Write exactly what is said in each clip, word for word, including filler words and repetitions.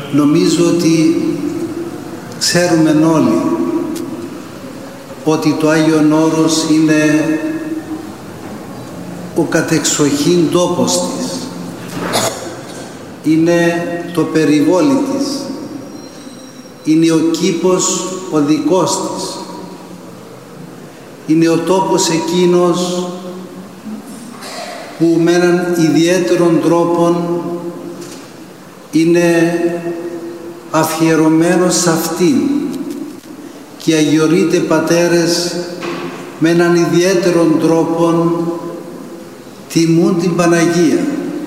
Νομίζω ότι ξέρουμε όλοι ότι το Άγιον Όρος είναι ο κατεξοχήν τόπος της. Είναι το περιβόλι της. Είναι ο κήπος ο δικός της. Είναι ο τόπος εκείνος που με έναν ιδιαίτερον τρόπο είναι αφιερωμένος σε αυτήν και αγιορείτε πατέρες με έναν ιδιαίτερον τρόπο τιμούν την Παναγία.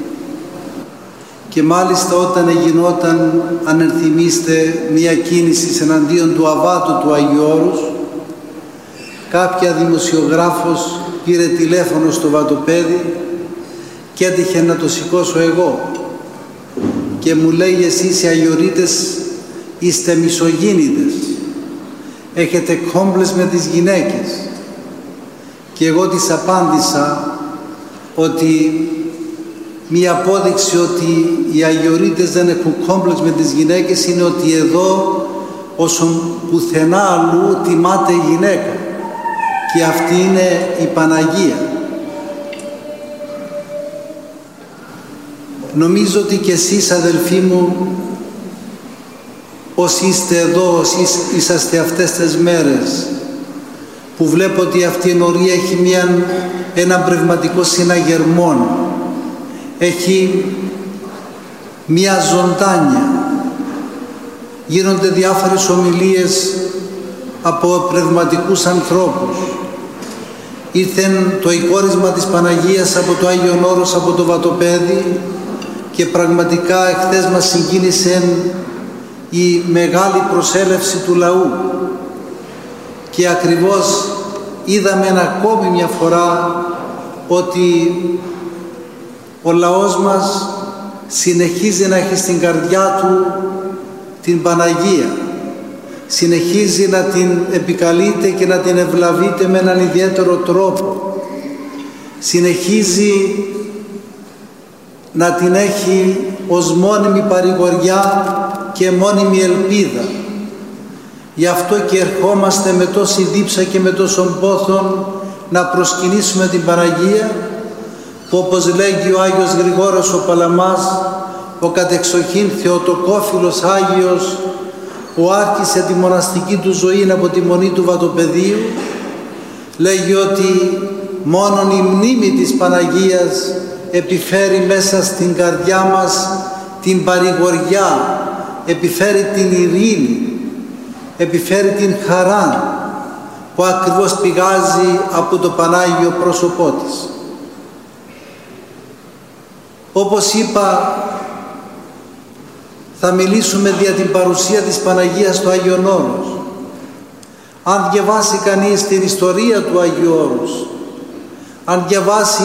Και μάλιστα όταν γινόταν, αν ενθυμίστε, μια κίνηση εναντίον του Αβάτου του Αγίου Όρους, κάποια δημοσιογράφος πήρε τηλέφωνο στο Βατοπέδι και έτυχε να το σηκώσω εγώ και μου λέει, εσείς οι αγιορείτες είστε μισογίνητες, έχετε κόμπλες με τις γυναίκες. Και εγώ της απάντησα ότι μία απόδειξη ότι οι αγιορείτες δεν έχουν κόμπλεξ με τις γυναίκες είναι ότι εδώ όσον πουθενά αλλού τιμάται η γυναίκα και αυτή είναι η Παναγία. Νομίζω ότι και εσείς αδελφοί μου, όσοι είστε εδώ, όσοι είσαστε αυτές τις μέρες, που βλέπω ότι αυτή η ενορία έχει μια, ένα πνευματικό συναγερμό, έχει μια ζωντάνια, γίνονται διάφορες ομιλίες από πνευματικούς ανθρώπους. Ήρθε το εικόρισμα της Παναγίας από το Άγιον Όρος, από το Βατοπέδι, και πραγματικά εχθές μας συγκίνησε η μεγάλη προσέλευση του λαού και ακριβώς είδαμε ακόμη μια φορά ότι ο λαός μας συνεχίζει να έχει στην καρδιά του την Παναγία, συνεχίζει να την επικαλείται και να την ευλαβείται με έναν ιδιαίτερο τρόπο, συνεχίζει να την έχει ως μόνιμη παρηγοριά και μόνιμη ελπίδα. Γι' αυτό και ερχόμαστε με τόση δίψα και με τόσον πόθον να προσκυνήσουμε την Παναγία, που όπως λέγει ο Άγιος Γρηγόρος ο Παλαμάς, ο κατεξοχήν Θεοτοκόφιλος Άγιος, που άρχισε τη μοναστική του ζωή από τη μονή του Βατοπεδίου, λέγει ότι μόνον η μνήμη της Παναγίας επιφέρει μέσα στην καρδιά μας την παρηγοριά, επιφέρει την ειρήνη, επιφέρει την χαρά που ακριβώς πηγάζει από το Πανάγιο πρόσωπό της. Όπως είπα, θα μιλήσουμε δια την παρουσία της Παναγίας στο Άγιον Όρος. Αν διαβάσει κανείς την ιστορία του Αγίου Όρους, αν διαβάσει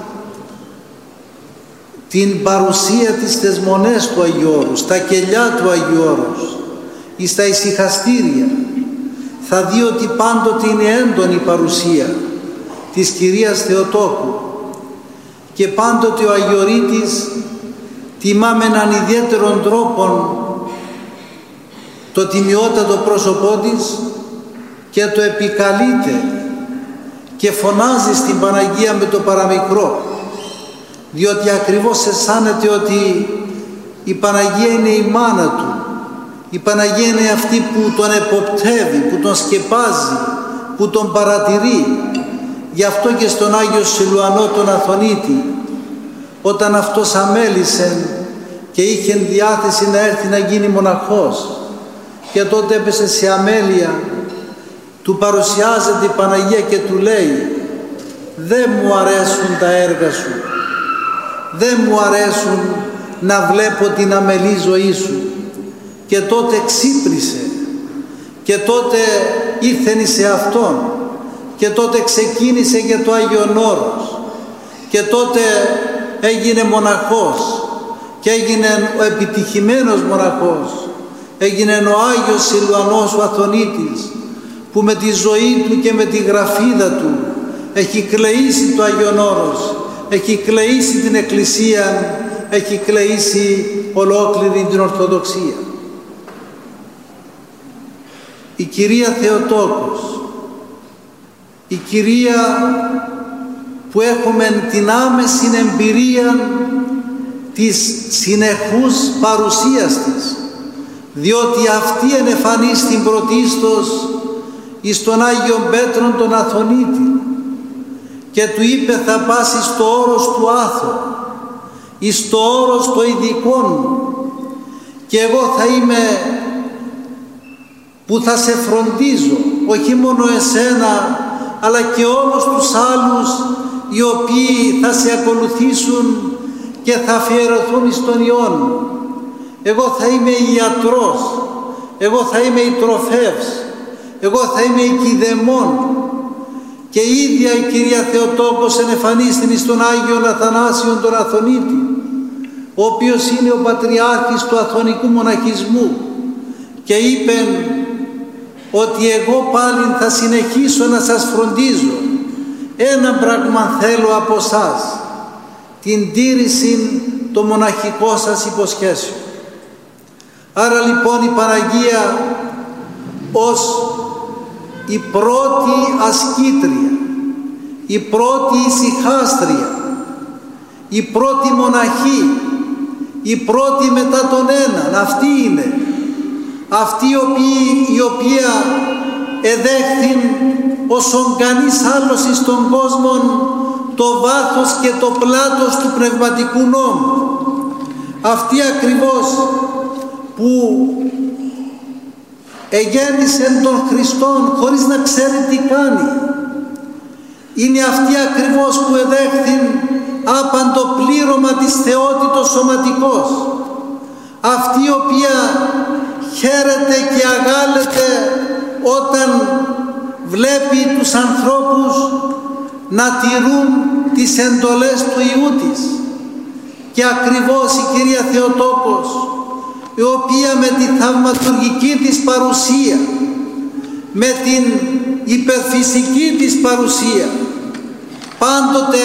την παρουσία της στις μονές του Αγίου Όρους, στα κελιά του Αγίου Όρους ή στα ησυχαστήρια, θα δει ότι πάντοτε είναι έντονη η παρουσία της Κυρίας Θεοτόκου και πάντοτε ο Αγιορείτης τιμά με έναν ιδιαίτερον τρόπο το τιμιότατο πρόσωπό της και το επικαλείται και φωνάζει στην Παναγία με το παραμικρό, διότι ακριβώς αισθάνεται ότι η Παναγία είναι η μάνα του, η Παναγία είναι αυτή που τον εποπτεύει, που τον σκεπάζει, που τον παρατηρεί. Γι' αυτό και στον Άγιο Σιλουανό τον Αθωνίτη, όταν αυτός αμέλησε και είχε διάθεση να έρθει να γίνει μοναχός και τότε έπεσε σε αμέλεια, του παρουσιάζεται η Παναγία και του λέει, δεν μου αρέσουν τα έργα σου, δεν μου αρέσουν να βλέπω την αμελή ζωή σου. Και τότε ξύπνησε και τότε ήρθεν σε Αυτόν και τότε ξεκίνησε για το Άγιον Όρος και τότε έγινε μοναχός και έγινε ο επιτυχημένος μοναχός, έγινε ο Άγιος Σιλουανός ο Αθωνίτης, που με τη ζωή του και με τη γραφίδα του έχει κλεήσει το Άγιον Όρος, έχει κλεήσει την Εκκλησία έχει κλείσει ολόκληρη την Ορθοδοξία. Η Κυρία Θεοτόκος, η Κυρία που έχουμε την άμεση εμπειρία της συνεχούς παρουσίας της, διότι αυτή ενεφανίστη πρωτίστως εις τον Άγιον Πέτρον τον Αθωνίτη και του είπε θα πας εις το όρος του Άθω, εις το όρος το ειδικών, και εγώ θα είμαι που θα σε φροντίζω, όχι μόνο εσένα αλλά και όλους τους άλλους οι οποίοι θα σε ακολουθήσουν και θα αφιερωθούν εις τον Υιόν. Εγώ θα είμαι ιατρός, εγώ θα είμαι η τροφεύς, εγώ θα είμαι η κηδεμόν. Και η ίδια η Κυρία Θεοτόκος ενεφανίστην εις τον Άγιον Αθανάσιον τον Αθωνίτη, ο οποίος είναι ο πατριάρχης του αθωνικού μοναχισμού, και είπε ότι εγώ πάλι θα συνεχίσω να σας φροντίζω. Ένα πράγμα θέλω από σας, την τήρηση των μοναχικών σας υποσχέσεων. Άρα λοιπόν η Παναγία ως η πρώτη ασκήτρια, η πρώτη ησυχάστρια, η πρώτη μοναχή, η πρώτη μετά τον έναν, αυτή είναι, αυτή η οποία, η οποία εδέχθην όσον κανείς άλλος εις τον κόσμο το βάθος και το πλάτος του πνευματικού νόμου. Αυτή ακριβώς που εγέννησε τον Χριστόν χωρίς να ξέρει τι κάνει. Είναι αυτή ακριβώς που εδέχθην άπαντο πλήρωμα της θεότητος σωματικός. Αυτή η οποία χαίρεται και αγάλεται όταν βλέπει τους ανθρώπους να τηρούν τις εντολές του Υιού της. Και ακριβώς η Κυρία Θεοτόκος, η οποία με τη θαυματουργική της παρουσία, με την υπερφυσική της παρουσία, πάντοτε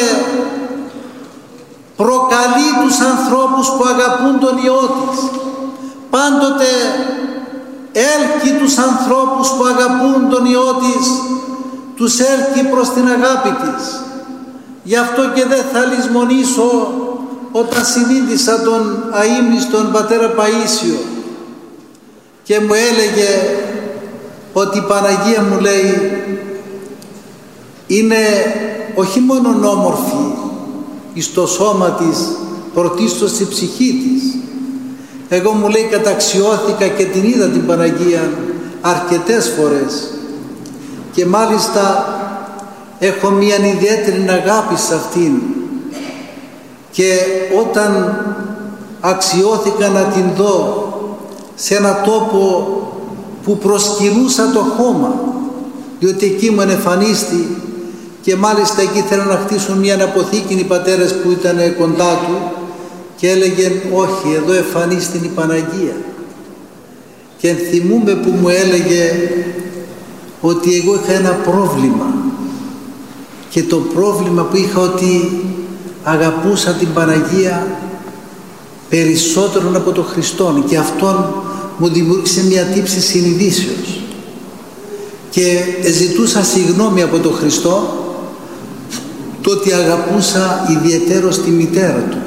προκαλεί τους ανθρώπους που αγαπούν τον Υιό της, πάντοτε έλκει τους ανθρώπους που αγαπούν τον Υιό της, τους έλκει προς την αγάπη της. Γι' αυτό και δεν θα λησμονήσω όταν συνείδησα τον αείμνηστον πατέρα Παΐσιο και μου έλεγε ότι η Παναγία, μου λέει, είναι όχι μόνο όμορφη εις το σώμα της, πρωτίστως στη ψυχή της. Εγώ, μου λέει, καταξιώθηκα και την είδα την Παναγία αρκετές φορές και μάλιστα έχω μια ιδιαίτερη αγάπη σε αυτήν, και όταν αξιώθηκα να την δω σε ένα τόπο που προσκυνούσα το χώμα, διότι εκεί μου ενεφανίστη, και μάλιστα εκεί θέλουν να χτίσουν μια αποθήκη οι πατέρες που ήταν κοντά του, και έλεγε όχι, εδώ εμφανίστην η Παναγία. Και θυμούμαι που μου έλεγε ότι εγώ είχα ένα πρόβλημα, και το πρόβλημα που είχα ότι αγαπούσα την Παναγία περισσότερο από τον Χριστόν, και αυτόν μου δημιούργησε μια τύψη συνειδήσεως, και ζητούσα συγγνώμη από τον Χριστό το ότι αγαπούσα ιδιαιτέρως τη μητέρα του.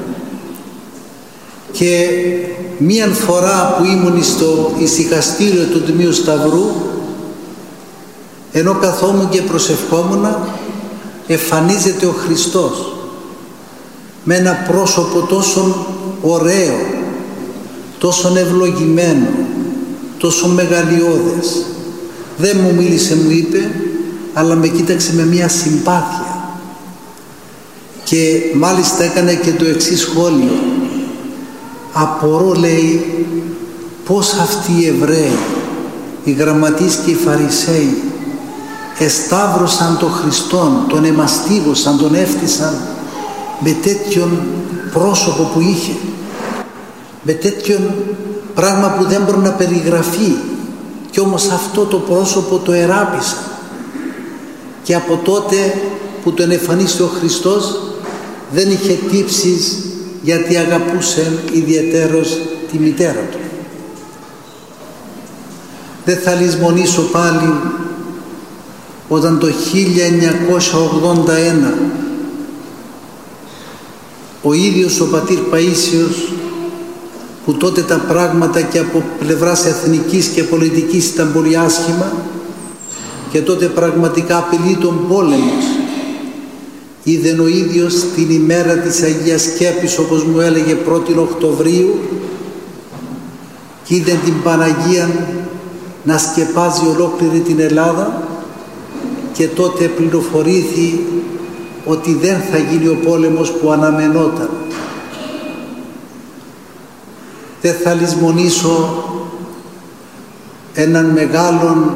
Και μίαν φορά που ήμουν στο ησυχαστήριο του Τιμίου Σταυρού, ενώ καθόμουν και προσευχόμουν, εμφανίζεται ο Χριστός με ένα πρόσωπο τόσο ωραίο, τόσο ευλογημένο, τόσο μεγαλειώδες. Δεν μου μίλησε, μου είπε, αλλά με κοίταξε με μια συμπάθεια, και μάλιστα έκανε και το εξής σχόλιο: απορώ, λέει, πως αυτοί οι Εβραίοι, οι γραμματείς και οι Φαρισαίοι, εσταύρωσαν τον Χριστόν, τον εμαστίγωσαν, τον έφτισαν με τέτοιον πρόσωπο που είχε, με τέτοιον πράγμα που δεν μπορεί να περιγραφεί, και όμως αυτό το πρόσωπο το εράπησαν. Και από τότε που τον εμφανίστηκε ο Χριστός δεν είχε τύψεις γιατί αγαπούσε ιδιαιτέρως τη μητέρα του. Δεν θα λησμονήσω πάλι όταν το χίλια εννιακόσια ογδόντα ένα ο ίδιος ο πατήρ Παΐσιος, που τότε τα πράγματα και από πλευράς εθνικής και πολιτικής ήταν πολύ άσχημα και τότε πραγματικά απειλεί τον πόλεμος, είδεν ο ίδιος την ημέρα της Αγίας Σκέπης, όπως μου έλεγε πρώτη Οκτωβρίου, και είδεν την Παναγία να σκεπάζει ολόκληρη την Ελλάδα, και τότε πληροφορήθη ότι δεν θα γίνει ο πόλεμος που αναμενόταν. Δεν θα λησμονήσω έναν μεγάλον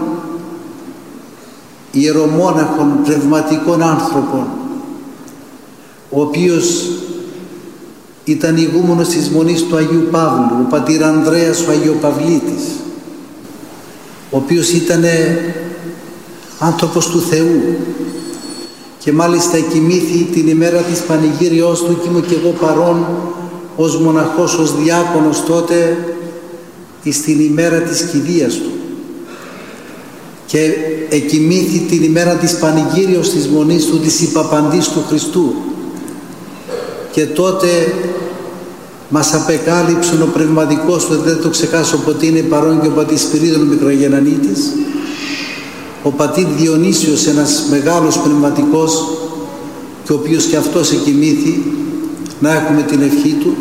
ιερομόναχον πνευματικών άνθρωπων, ο οποίος ήταν ηγούμενος της Μονής του Αγίου Παύλου, ο πατήρ Ανδρέας ο Αγιοπαυλίτης, ο οποίος ήταν άνθρωπος του Θεού και μάλιστα εκοιμήθη την ημέρα της πανηγύριός του, και ήμουν και εγώ παρόν ως μοναχός, ως διάκονος τότε, στην ημέρα της κηδείας του, και εκοιμήθη την ημέρα της πανηγύριος της Μονής του, της Υπαπαντής του Χριστού, και τότε μας απεκάλυψε ο πνευματικός του, δεν το ξεχάσω ποτέ, είναι παρόν και ο πατήρ Σπυρίδων Μικρογεννανίτης, ο πατήρ Διονύσιος, ένας μεγάλος πνευματικός, και ο οποίος και αυτός εκοιμήθη, να έχουμε την ευχή του.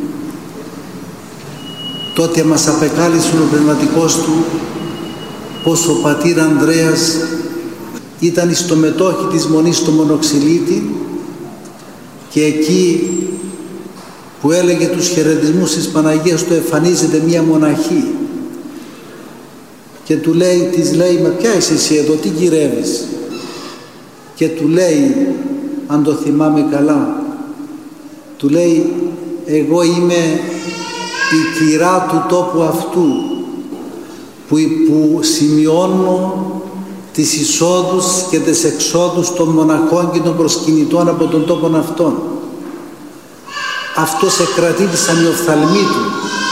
Τότε μας απεκάλυψε ο πνευματικός του πως ο πατήρ Ανδρέας ήταν στο μετόχι της Μονής στο Μονοξυλίτη, και εκεί που έλεγε τους χαιρετισμούς της Παναγίας του εμφανίζεται μία μοναχή και του λέει, της λέει, «Μα ποια είσαι εσύ εδώ, τι γυρεύεις?» Και του λέει, αν το θυμάμαι καλά, του λέει, «Εγώ είμαι η κυρά του τόπου αυτού που, που σημειώνω τις εισόδους και τις εξόδους των μοναχών και των προσκυνητών από τον τόπο αυτόν». Αυτός εκρατήθησαν οι οφθαλμοί του,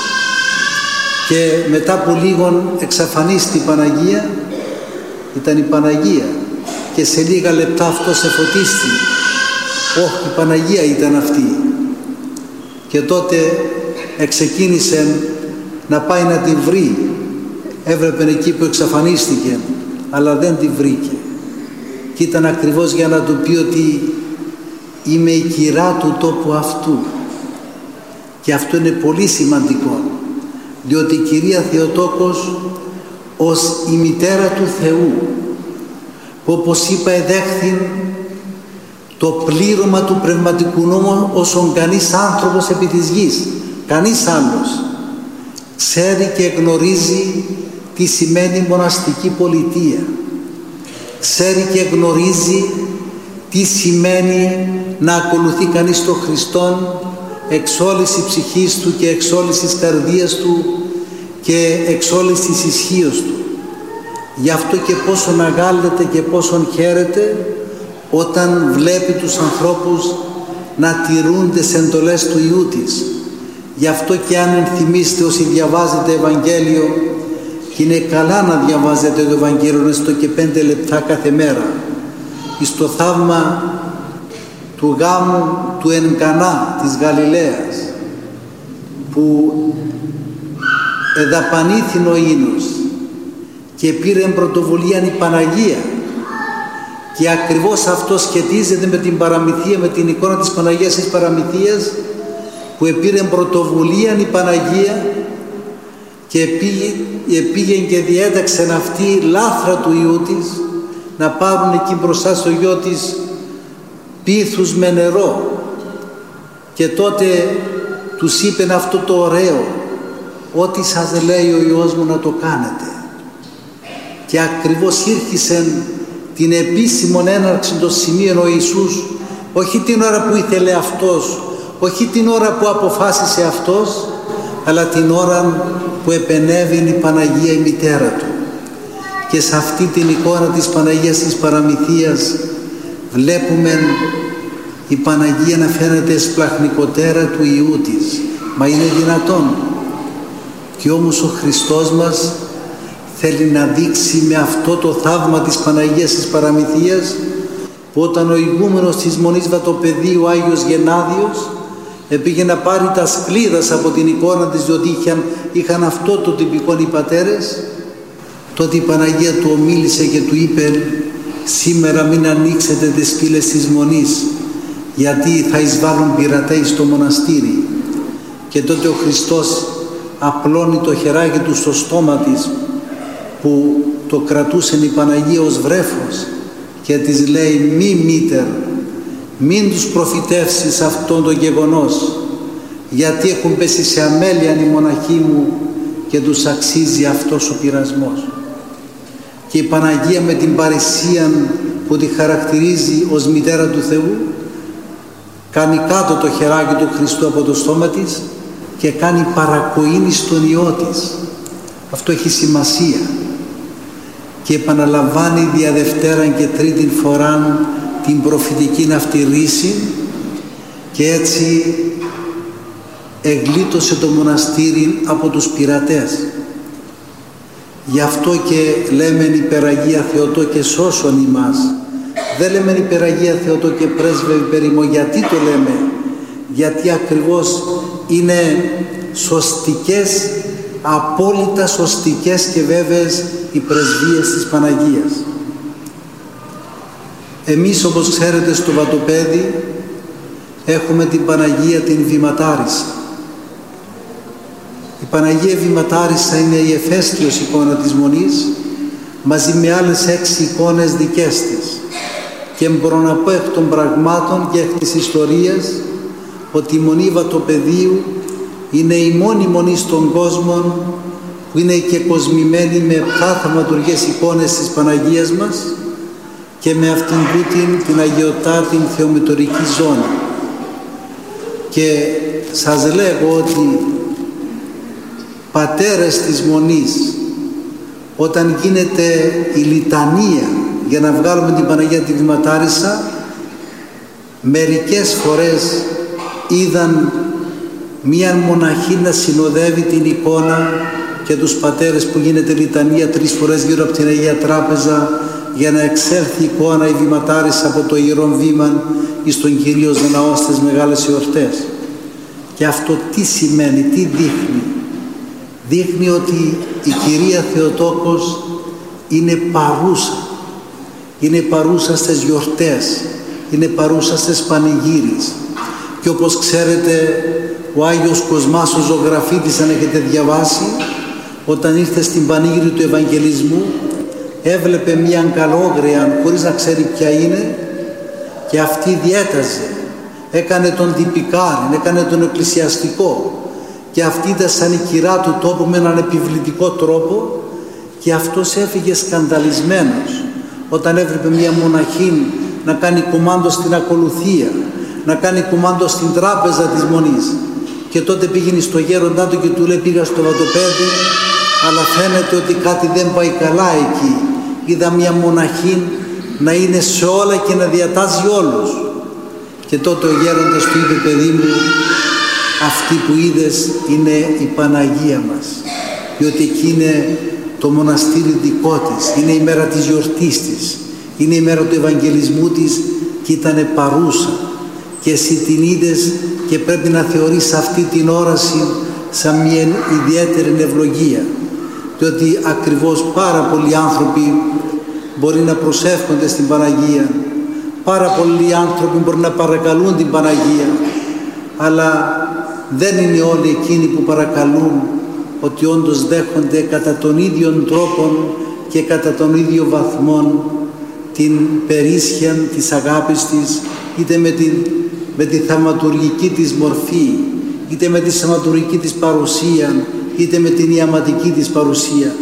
και μετά από λίγον εξαφανίστη η Παναγία, ήταν η Παναγία, και σε λίγα λεπτά αυτός εφωτίστη. Όχι, η Παναγία ήταν αυτή. Και τότε εξεκίνησε να πάει να την βρει. Έβλεπε εκεί που εξαφανίστηκε, αλλά δεν την βρήκε. Και ήταν ακριβώς για να του πει ότι είμαι η κυρά του τόπου αυτού. Και αυτό είναι πολύ σημαντικό, διότι η Κυρία Θεοτόκος ως η μητέρα του Θεού, που όπως είπα εδέχθην το πλήρωμα του πνευματικού νόμου όσον κανείς άνθρωπος επί της γης, κανείς άλλος, ξέρει και γνωρίζει τι σημαίνει μοναστική πολιτεία, ξέρει και γνωρίζει τι σημαίνει να ακολουθεί κανείς τον Χριστόν εξ όλης της ψυχής του και εξ όλης της καρδίας του και εξ όλης της ισχύως του. Γι' αυτό και πόσον αγάλλεται και πόσον χαίρεται όταν βλέπει τους ανθρώπους να τηρούνται σε εντολές του Υιού της. Γι' αυτό και αν ενθυμίστε όσοι διαβάζετε Ευαγγέλιο, και είναι καλά να διαβάζετε το Ευαγγέλιο έστω και πέντε λεπτά κάθε μέρα, εις το θαύμα του γάμου του εν Κανά της Γαλιλαίας, που εδαπανήθην ο ίνος και πήρε πρωτοβουλία η Παναγία, και ακριβώς αυτό σχετίζεται με την παραμυθία, με την εικόνα της Παναγίας της Παραμυθίας, που επήρε πρωτοβουλία η Παναγία και πήγε και διέταξε αυτή λάθρα του Υιού της να πάρουν εκεί μπροστά στο γιο της πίθους με νερό, και τότε τους είπεν αυτό το ωραίο, ό,τι σας λέει ο Υιός μου να το κάνετε. Και ακριβώς ήρχισεν την επίσημον έναρξη των σημείων ο Ιησούς, όχι την ώρα που ήθελε αυτός, όχι την ώρα που αποφάσισε αυτός, αλλά την ώρα που επενέβη η Παναγία η μητέρα του. Και σε αυτή την εικόνα της Παναγίας της Παραμυθίας βλέπουμε η Παναγία να φαίνεται σπλαχνικότερα του Υιού της. Μα είναι δυνατόν? Και όμως ο Χριστός μας θέλει να δείξει με αυτό το θαύμα της Παναγίας της Παραμυθίας, που όταν ο ηγούμενος της Μονής Βατοπεδίου, ο Άγιος Γενάδιος, πήγε να πάρει τα σκλίδας από την εικόνα της, διότι είχαν, είχαν αυτό το τυπικό οι πατέρες, τότε η Παναγία του ομίλησε και του είπε: σήμερα μην ανοίξετε τις πύλες της Μονής, γιατί θα εισβάλλουν πειρατέοι στο μοναστήρι. Και τότε ο Χριστός απλώνει το χεράκι του στο στόμα της, που το κρατούσε η Παναγία ως βρέφος, και της λέει: μη μήτερ, μην τους προφητεύσεις αυτόν το γεγονός, γιατί έχουν πέσει σε αμέλεια οι μοναχοί μου και τους αξίζει αυτός ο πειρασμός. Και η Παναγία με την παρησία που τη χαρακτηρίζει ως μητέρα του Θεού, κάνει κάτω το χεράκι του Χριστού από το στόμα της και κάνει παρακοήνη στον Υιό της. Αυτό έχει σημασία. Και επαναλαμβάνει δια Δευτέραν και Τρίτην φοράν την προφητική αυτή ρίση, και έτσι εγλίτωσε το μοναστήρι από τους πειρατές. Γι' αυτό και λέμε υπεραγία Θεοτό και σώσον ημάς. Δεν λέμε υπεραγία Θεοτό και πρέσβευε περίμο. Γιατί το λέμε? Γιατί ακριβώς είναι σωστικές, απόλυτα σωστικές και βέβαιες οι πρεσβείες της Παναγίας. Εμείς, όπως ξέρετε, στο Βατοπέδι έχουμε την Παναγία την Βηματάρισσα. Η Παναγία Βηματάρισσα είναι η εφαίστειος εικόνα της Μονής, μαζί με άλλες έξι εικόνες δικές της. Και μπορώ να πω εκ των πραγμάτων και εκ της ιστορίας ότι η Μονή Βατοπεδίου είναι η μόνη μονή στον κόσμο που είναι και κοσμημένη με επτά θαυματουργές εικόνες της Παναγίας μας και με αυτήν τούτην την αγιωτάτην θεομητορική ζώνη. Και σας λέγω ότι πατέρες της Μονής, όταν γίνεται η λιτανία για να βγάλουμε την Παναγία τη Βηματάρισσα, μερικές φορές είδαν μία μοναχή να συνοδεύει την εικόνα και τους πατέρες που γίνεται λιτανία τρεις φορές γύρω από την Αγία Τράπεζα, για να εξέλθει η εικόνα η Βηματάρισσα από το Ιερόν Βήμαν εις τον Κυρίως Ναό στις μεγάλες εορτές. Και αυτό τι σημαίνει, τι δείχνει? Δείχνει ότι η Κυρία Θεοτόκος είναι παρούσα. Είναι παρούσα στις γιορτές, είναι παρούσα στις πανηγύρις. Και όπως ξέρετε, ο Άγιος Κοσμάς ο Ζωγραφίτης, αν έχετε διαβάσει, όταν ήρθε στην πανήγυρη του Ευαγγελισμού, έβλεπε μια αγκαλόγρια χωρίς να ξέρει ποια είναι, και αυτή διέταζε, έκανε τον τυπικάρι, έκανε τον εκκλησιαστικό, και αυτή ήταν σαν η κυρά του τόπου με έναν επιβλητικό τρόπο, και αυτός έφυγε σκανδαλισμένος όταν έβλεπε μια μοναχή να κάνει κουμάντο στην ακολουθία, να κάνει κουμάντο στην τράπεζα της Μονής. Και τότε πήγαινε στο γέροντά του και του λέει: πήγα στο Βατοπέδι, αλλά φαίνεται ότι κάτι δεν πάει καλά εκεί. Είδα μια μοναχή να είναι σε όλα και να διατάζει όλους. Και τότε ο γέροντας του είπε: παιδί μου, αυτή που είδες είναι η Παναγία μας, διότι εκεί είναι το μοναστήρι δικό της, είναι η μέρα της γιορτής της, είναι η μέρα του Ευαγγελισμού της, και ήταν παρούσα, και εσύ την είδες και πρέπει να θεωρείς αυτή την όραση σαν μια ιδιαίτερη ευλογία, διότι ακριβώς πάρα πολλοί άνθρωποι μπορεί να προσεύχονται στην Παναγία, πάρα πολλοί άνθρωποι μπορεί να παρακαλούν την Παναγία, αλλά δεν είναι όλοι εκείνοι που παρακαλούν ότι όντως δέχονται κατά τον ίδιο τρόπο και κατά τον ίδιο βαθμό την περίσσια της αγάπης της, είτε με τη, με τη θαυματουργική της μορφή, είτε με τη θαυματουργική της παρουσία, είτε με την ιαματική της παρουσία.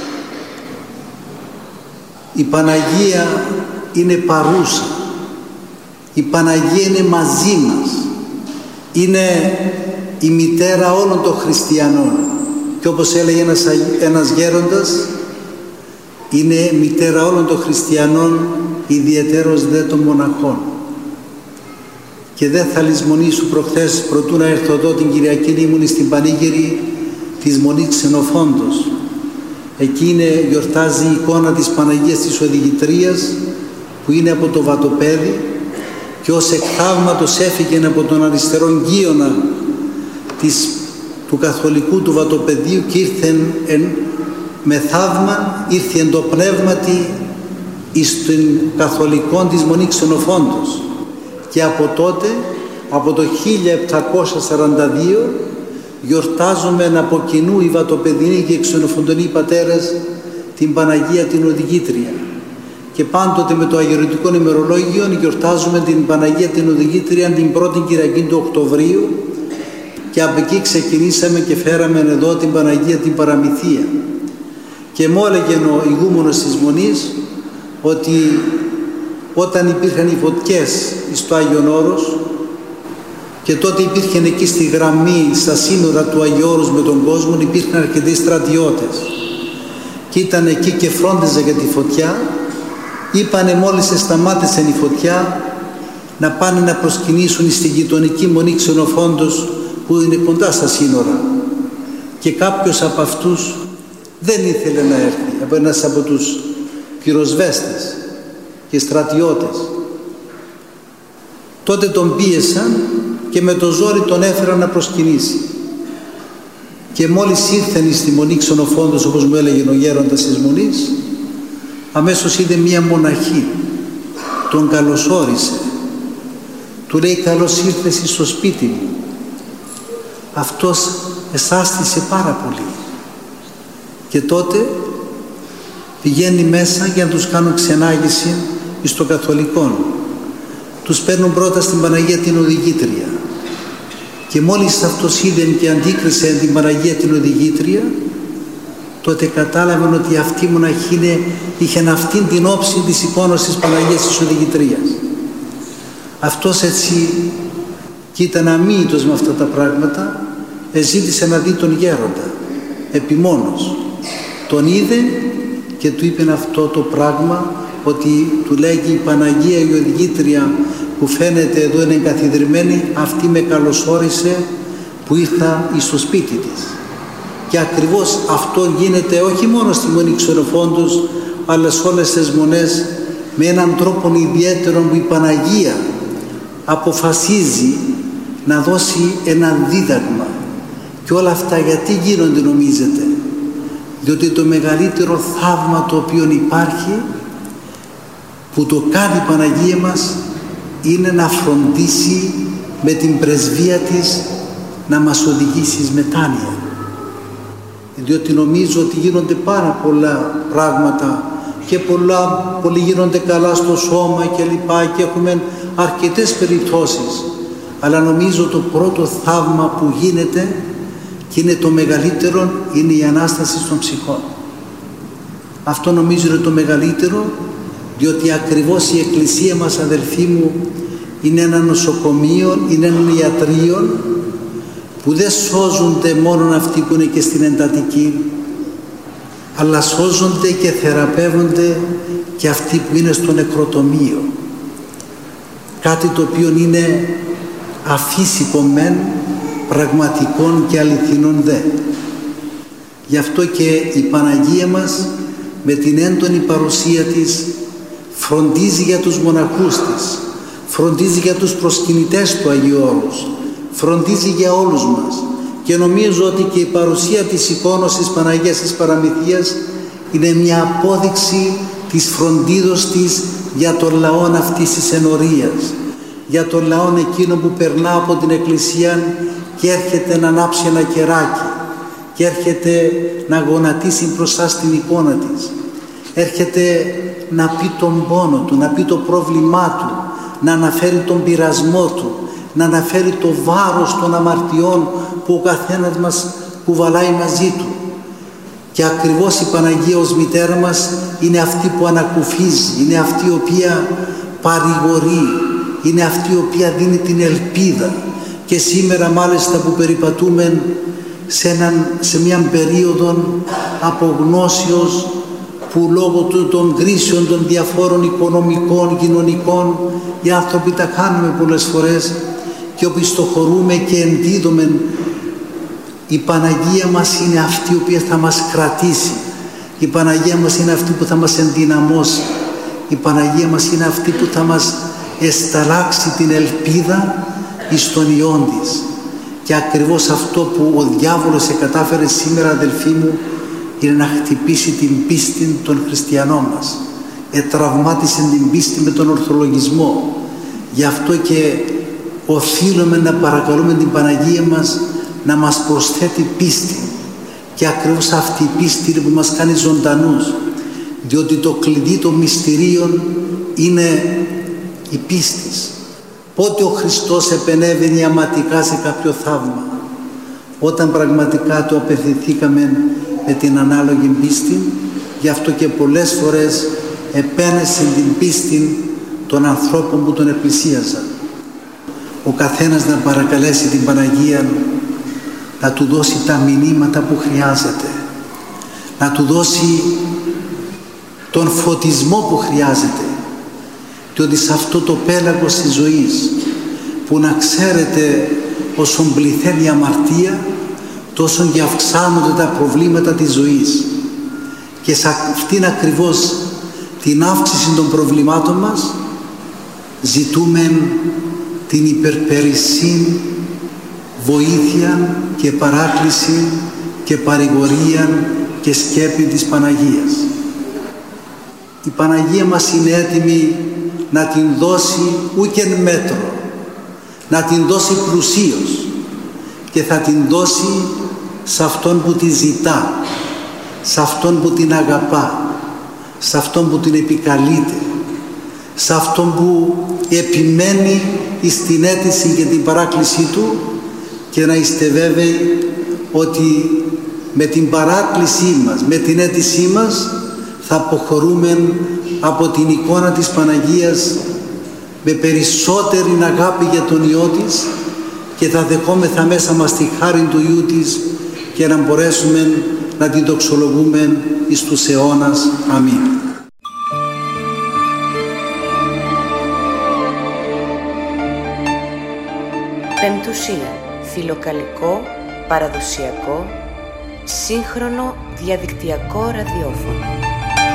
Η Παναγία είναι παρούσα, η Παναγία είναι μαζί μας, είναι η μητέρα όλων των χριστιανών, και όπως έλεγε ένας, ένας γέροντας, είναι μητέρα όλων των χριστιανών, ιδιαιτέρως δε των μοναχών. και δεν θα λησμονήσω προχθές, προτού να έρθω εδώ την Κυριακή, ήμουν στην πανήγυρη της Μονής Ξενοφόντος. Εκεί είναι, γιορτάζει η εικόνα της Παναγίας της Οδηγητρίας, που είναι από το Βατοπέδι και ως εκ θαύματος έφυγε από τον αριστερό γείονα της, του καθολικού του Βατοπεδίου και ήρθε εν, με θαύμα, ήρθε εν το πνεύματι εις την καθολικών της Μονής Ξενοφόντος. Και από τότε, από το χίλια επτακόσια σαράντα δύο, γιορτάζουμε από κοινού οι Βατοπεδινοί και οι Ξενοφοντονοί πατέρες την Παναγία την Οδηγήτρια. Και πάντοτε με το αγιορητικό ημερολόγιο γιορτάζουμε την Παναγία την Οδηγήτρια την πρώτη Κυριακή του Οκτωβρίου και από εκεί ξεκινήσαμε και φέραμε εδώ την Παναγία την Παραμυθία. Και μου έλεγε ο ηγούμενος της Μονής ότι όταν υπήρχαν οι φωτιές στο Άγιον Όρος και τότε υπήρχαν εκεί στη γραμμή, στα σύνορα του Αγίου Όρους με τον κόσμο, υπήρχαν αρκετοί στρατιώτες και ήταν εκεί και φρόντιζε για τη φωτιά. Είπανε μόλις σταμάτησε η φωτιά να πάνε να προσκυνήσουν στη γειτονική Μονή Ξενοφόντος που είναι κοντά στα σύνορα, και κάποιος από αυτούς δεν ήθελε να έρθει, από ένας από τους πυροσβέστες και στρατιώτες. Τότε τον πίεσαν και με το ζόρι τον έφεραν να προσκυνήσει. Και μόλις ήρθαν στη Μονή Ξενοφόντος, όπως μου έλεγε ο γέροντας της Μονής, αμέσως είδε μία μοναχή, τον καλωσόρισε, του λέει καλώς ήρθες στο σπίτι μου. Αυτός εσάστησε πάρα πολύ και τότε πηγαίνει μέσα για να τους κάνουν ξενάγηση στο καθολικό. Τους παίρνουν πρώτα στην Παναγία την Οδηγήτρια και μόλις αυτός είδε και αντίκρισε την Παναγία την Οδηγήτρια, τότε κατάλαβαν ότι αυτή η μοναχή είχε αυτήν την όψη της εικόνας της Παναγίας της Οδηγητρίας. Αυτός έτσι, και ήταν αμύητος με αυτά τα πράγματα, ζήτησε να δει τον γέροντα επιμόνος. Τον είδε και του είπε αυτό το πράγμα, ότι του λέγει η Παναγία η Οδηγήτρια που φαίνεται εδώ είναι εγκαθιδρυμένη, αυτή με καλωσόρισε που ήρθα στο σπίτι της. Και ακριβώς αυτό γίνεται όχι μόνο στη Μονή Ξενοφόντος, αλλά σε όλες τις μονές, με έναν τρόπο ιδιαίτερο που η Παναγία αποφασίζει να δώσει ένα δίδαγμα. Και όλα αυτά γιατί γίνονται νομίζετε? Διότι το μεγαλύτερο θαύμα το οποίο υπάρχει, που το κάνει η Παναγία μας, είναι να φροντίσει με την πρεσβεία της να μας οδηγήσει εις μετάνοια. Διότι νομίζω ότι γίνονται πάρα πολλά πράγματα και πολλά, πολλοί γίνονται καλά στο σώμα και λοιπά και έχουμε αρκετές περιπτώσεις, αλλά νομίζω το πρώτο θαύμα που γίνεται και είναι το μεγαλύτερο, είναι η Ανάσταση των ψυχών. Αυτό νομίζω είναι το μεγαλύτερο, διότι ακριβώς η Εκκλησία μας, αδελφοί μου, είναι ένα νοσοκομείο, είναι ένα ιατρείο που δεν σώζονται μόνο αυτοί που είναι και στην εντατική, αλλά σώζονται και θεραπεύονται και αυτοί που είναι στο νεκροτομείο. Κάτι το οποίο είναι αφύσικο μεν, πραγματικών και αληθινών δε. Γι' αυτό και η Παναγία μας με την έντονη παρουσία της φροντίζει για τους μοναχούς της, φροντίζει για τους προσκυνητές του Αγίου Όρους, φροντίζει για όλους μας. Και νομίζω ότι και η παρουσία της εικόνας της Παναγίας της Παραμυθίας είναι μια απόδειξη της φροντίδος της για τον λαό αυτής της ενορίας, για τον λαό εκείνο που περνά από την Εκκλησία και έρχεται να ανάψει ένα κεράκι και έρχεται να γονατίσει μπροστά στην εικόνα της, έρχεται να πει τον πόνο του, να πει το πρόβλημά του, να αναφέρει τον πειρασμό του, να αναφέρει το βάρος των αμαρτιών που ο καθένας μας κουβαλάει μαζί του. Και ακριβώς η Παναγία ως μητέρα μας είναι αυτή που ανακουφίζει, είναι αυτή η οποία παρηγορεί, είναι αυτή η οποία δίνει την ελπίδα. Και σήμερα μάλιστα που περιπατούμε σε, έναν, σε μια περίοδο απογνώσεως που λόγω των κρίσεων των διαφόρων οικονομικών, κοινωνικών, οι άνθρωποι τα κάνουμε πολλές φορές και οπισθοχωρούμε και ενδίδουμε. Η Παναγία μας είναι αυτή η οποία θα μας κρατήσει. Η Παναγία μας είναι αυτή που θα μας ενδυναμώσει. Η Παναγία μας είναι αυτή που θα μας εσταλάξει την ελπίδα εις τον Υιόν της. Και ακριβώς αυτό που ο διάβολος εκατάφερε σήμερα, αδελφοί μου, είναι να χτυπήσει την πίστη των χριστιανών μας. Ετραυμάτισε την πίστη με τον ορθολογισμό. Γι' αυτό και οφείλουμε να παρακαλούμε την Παναγία μας να μας προσθέτει πίστη. Και ακριβώς αυτή η πίστη είναι που μας κάνει ζωντανούς. Διότι το κλειδί των μυστηρίων είναι η πίστη. Πότε ο Χριστός επενέβαινε αματικά σε κάποιο θαύμα? Όταν πραγματικά του απευθυνθήκαμε με την ανάλογη πίστη. Γι' αυτό και πολλές φορές επένεσε την πίστη των ανθρώπων που τον επλησίαζαν. Ο καθένας να παρακαλέσει την Παναγία να του δώσει τα μηνύματα που χρειάζεται, να του δώσει τον φωτισμό που χρειάζεται, διότι σε αυτό το πέλαγος της ζωής που να ξέρετε όσον πληθαίνει η αμαρτία, τόσο και αυξάνονται τα προβλήματα της ζωής. Και σε αυτήν ακριβώς την αύξηση των προβλημάτων μας ζητούμε την υπερπερισσή βοήθεια και παράκληση και παρηγορία και σκέπη της Παναγίας. Η Παναγία μας είναι έτοιμη να την δώσει ούκεν μέτρο, να την δώσει πλουσίως και θα την δώσει σε αυτόν που τη ζητά, σε αυτόν που την αγαπά, σε αυτόν που την επικαλείται, σε αυτόν που επιμένει στην αίτηση και την παράκλησή του, και να είστε βέβαιοι ότι με την παράκλησή μας, με την αίτησή μας θα αποχωρούμε από την εικόνα της Παναγίας με περισσότερη αγάπη για τον Υιό της και θα δεχόμεθα μέσα μας τη χάρη του Υιού της και να μπορέσουμε να την δοξολογούμε εις τους αιώνας. Αμήν. Πεμπτουσία. Φιλοκαλικό, παραδοσιακό, σύγχρονο διαδικτυακό ραδιόφωνο.